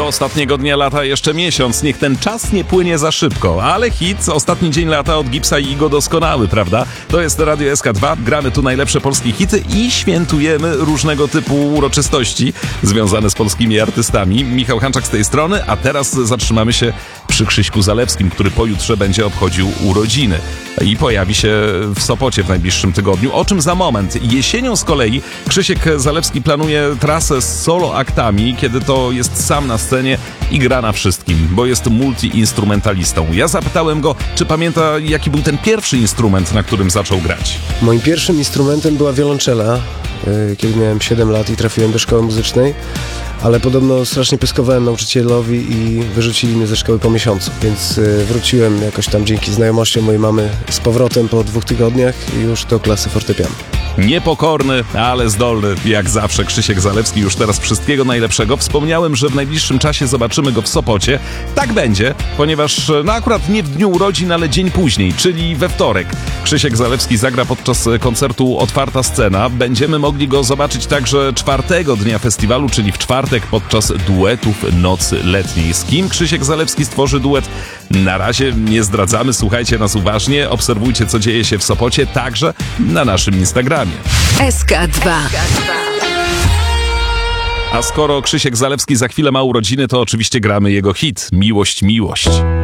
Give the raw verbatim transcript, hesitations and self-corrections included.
ostatniego dnia lata jeszcze miesiąc. Niech ten czas nie płynie za szybko. Ale hit, ostatni dzień lata od Gipsa i Igo doskonały, prawda? To jest Radio S K dwa. Gramy tu najlepsze polskie hity i świętujemy różnego typu uroczystości związane z polskimi artystami. Michał Hanczak z tej strony, a teraz zatrzymamy się przy Krzyśku Zalewskim, który pojutrze będzie obchodził urodziny i pojawi się w Sopocie w najbliższym tygodniu, o czym za moment. Jesienią z kolei Krzysiek Zalewski planuje trasę z solo aktami, kiedy to jest sam na scenie i gra na wszystkim, bo jest multi-instrumentalistą. Ja zapytałem go, czy pamięta, jaki był ten pierwszy instrument, na którym zaczął grać. Moim pierwszym instrumentem była wiolonczela, kiedy miałem siedem lat i trafiłem do szkoły muzycznej, ale podobno strasznie pyskowałem nauczycielowi i wyrzucili mnie ze szkoły po miesiącu, więc wróciłem jakoś tam dzięki znajomościom mojej mamy z powrotem po dwóch tygodniach i już do klasy fortepianu. Niepokorny, ale zdolny, jak zawsze Krzysiek Zalewski. Już teraz wszystkiego najlepszego. Wspomniałem, że w najbliższym czasie zobaczymy go w Sopocie. Tak będzie, ponieważ no akurat nie w dniu urodzin, ale dzień później, czyli we wtorek. Krzysiek Zalewski zagra podczas koncertu Otwarta Scena. Będziemy mogli go zobaczyć także czwartego dnia festiwalu, czyli w czwartek podczas duetów Nocy Letniej. Z kim Krzysiek Zalewski stworzy duet? Na razie nie zdradzamy, słuchajcie nas uważnie, obserwujcie, co dzieje się w Sopocie, także na naszym Instagramie. S K dwa. A skoro Krzysiek Zalewski za chwilę ma urodziny, to oczywiście gramy jego hit Miłość, miłość.